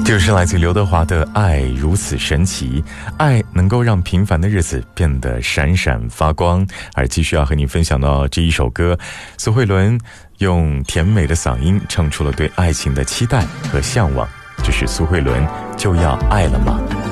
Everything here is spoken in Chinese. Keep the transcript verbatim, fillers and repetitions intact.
这是来自刘德华的《爱如此神奇》，爱能够让平凡的日子变得闪闪发光。而继续要和你分享到这一首歌，苏慧伦用甜美的嗓音唱出了对爱情的期待和向往。这是苏慧伦就要爱了吗？